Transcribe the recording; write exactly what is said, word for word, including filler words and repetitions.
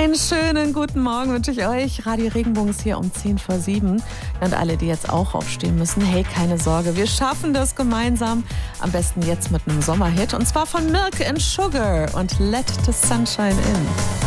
Einen schönen guten Morgen wünsche ich euch. Radio Regenbogen ist hier um zehn vor sieben. Und alle, die jetzt auch aufstehen müssen, hey, keine Sorge, wir schaffen das gemeinsam. Am besten jetzt mit einem Sommerhit. Und zwar von Milk and Sugar und Let the Sunshine In.